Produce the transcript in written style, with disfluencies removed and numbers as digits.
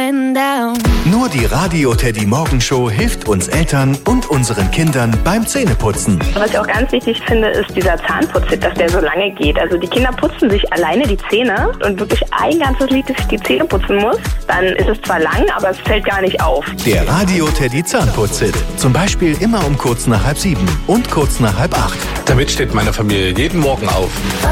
going down. Nur die Radio Teddy Morgenshow hilft uns Eltern und unseren Kindern beim Zähneputzen. Was ich auch ganz wichtig finde, ist dieser Zahnputztipp, dass der so lange geht. Also die Kinder putzen sich alleine die Zähne und wirklich ein ganzes Lied, dass ich die Zähne putzen muss. Dann ist es zwar lang, aber es fällt gar nicht auf. Der Radio Teddy Zahnputztipp. Zum Beispiel immer um kurz nach 6:30 und kurz nach 6:30. Damit steht meine Familie jeden Morgen auf.